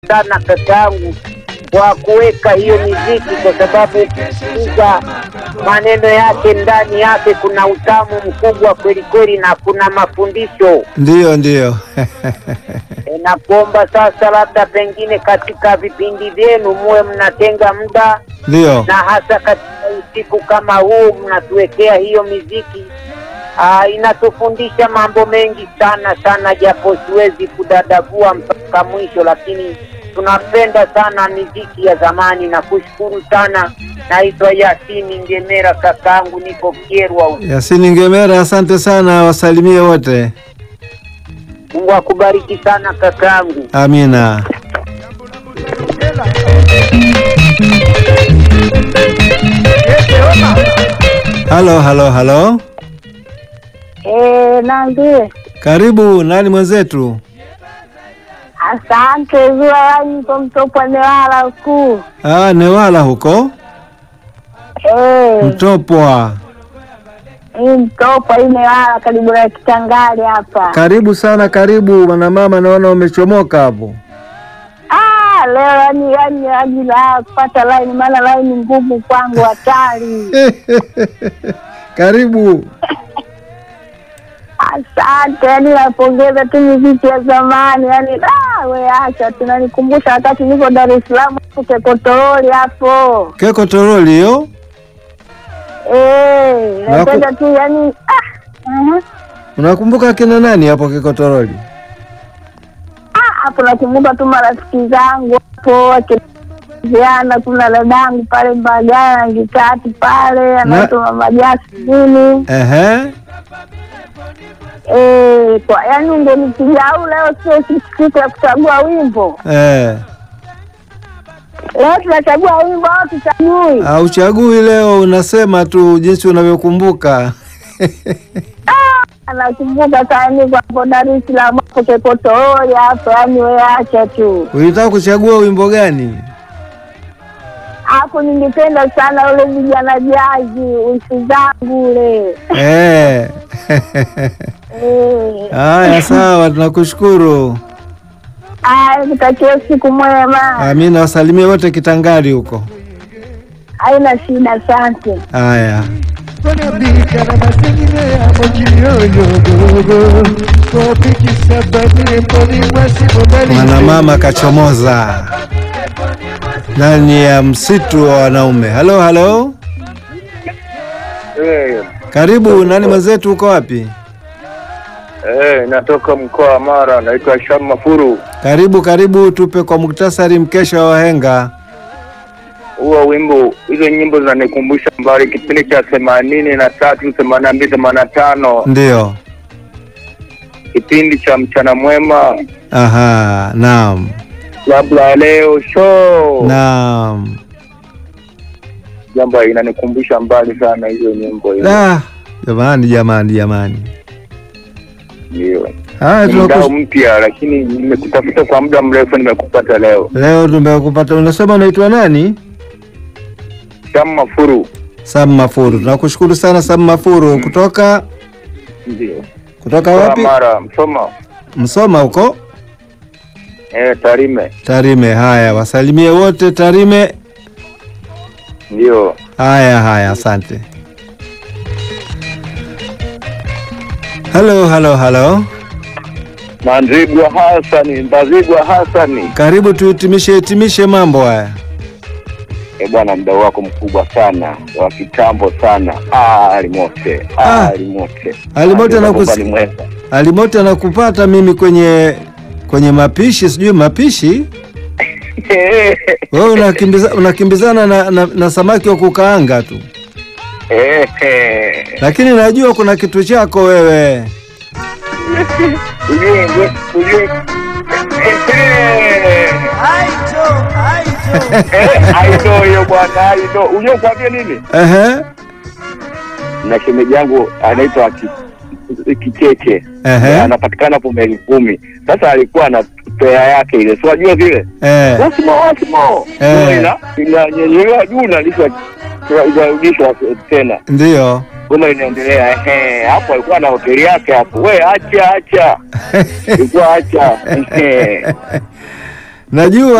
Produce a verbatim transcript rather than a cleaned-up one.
sana kakangu kwa kuweka hiyo muziki, kwa sababu kusikiza maneno yake, ndani yake kuna utamu mkubwa kweli kweli na kuna mafundisho. Ndio ndio. E, na kuomba sasa labda pengine katika vipindi vyenu muwe mnatenga muda, Ndio. na hasa katika usiku kama huu mnatuwekea hiyo muziki. Ah, inatufundisha mambo mengi sana sana, japo siwezi kudadavua mpaka mwisho, lakini tunapenda sana muziki ya zamani. Na kushukuru sana. Naitwa Yasini Ngemera kakangu, niko Kyerwa. Yasini Ngemera, asante sana, wasalimie wote. Mungu akubariki sana kakangu. Amina. Halo halo halo. Eh, nangie. Karibu, nani mwenzetu? Asante zua niko Mtopwa Newala huku. Ah, Newala huko? Eh. Mtopwa. Hii Mtopwa hii Newala karibu na Kitangari hapa. Karibu sana, karibu mwana mama, naona umechomoka hapo. Ah, leo yani yani yani la kupata line, maana line ngumu kwangu, hatari. Karibu. Asante, yani napongeza tu muziki ya zamani, yani ah, we acha tunanikumbusha wakati niko Dar es Salaam hapo Kekotoroli hapo. Kekotoroli hiyo? Eh, napenda tu yani ah. Uh-huh. Unakumbuka kina nani hapo Kekotoroli? Ah, hapo nakumbuka tu marafiki zangu hapo, akiana kuna dadangu pale Mbagala ngitatu pale, anaitwa Mama Jasmine. Ehe. Eh, kwa yani ndio nikijau leo sio siku ya kuchagua wimbo. Eh. Leo tunachagua wimbo au tuchagui? Ah, uchagui leo, unasema tu jinsi unavyokumbuka. Ah, anakumbuka sana kwa Dar es Salaam hapo Kekotoroli hapo, yani wewe acha tu. Unataka kuchagua wimbo gani? Hapo ningependa sana ule vijana jazi usi zangu ule. Eh. Eh. Haya, sawa, tunakushukuru. Ah, nitakia siku mwema. Amina, wasalimie wote Kitangari huko. Haina shida, asante. Haya. Mwana mama kachomoza ndani ya msitu wa wanaume. Halo halo. Eh. Karibu, nani mwenzetu, uko wapi? Eh, natoka mkoa wa Mara, naitwa Sham Mafuru. Karibu karibu, tupe kwa muktasari mkesha wa wahenga. Huo wimbo, hizo nyimbo zinanikumbusha mbali kipindi cha themanini na tatu, themanini na mbili, themanini na tano. Ndio. Kipindi cha mchana mwema. Aha, naam. Labda leo show. Naam. Jambo inanikumbusha mbali sana hizo nyimbo hizo. Ah, jamani jamani jamani. Ndio. Ah, tunako mpya, lakini nimekutafuta kwa muda mrefu, nimekupata leo. Leo tumekupata. Unasema unaitwa nani? Sam Mafuru. Sam Mafuru. Tunakushukuru sana Sam Mafuru. Hmm. Kutoka? Ndio. Kutoka wapi? Mara, Msoma. Msoma huko? Eh, Tarime. Tarime. Haya, wasalimie wote Tarime. Ndio. Haya haya, asante. Halo halo halo. Mandrigwa Hasani, Mbazigwa Hasani. Karibu tuhitimishe hitimishe mambo haya. Eh bwana, mdau wako mkubwa sana, wa kitambo sana. Ah, Alimote. Ah, Ah. Alimote. Alimote anakusikia. Alimote anakupata mimi kwenye kwenye mapishi, sijui mapishi. Wewe unakimbiza unakimbizana na, na, na samaki wa kukaanga tu. Eh eh. Lakini najua kuna kitu chako wewe. Ujue, ujue. Aito, aito. Eh, aito hiyo bwana, aito. Unajua kwambia nini? Ehe. Na shemeji yangu anaitwa Kicheche. Ehe. Anapatikana hapo Meli kumi. Sasa alikuwa na pea yake ile. Si unajua vile? Eh. Wasimo wasimo. Eh. Ina inanyenyea juu na lisha inarudishwa tena. Ndio. Goma inaendelea. Ehe, hapo alikuwa na hoteli yake hapo. We acha acha. Ilikuwa acha. Ehe. Najua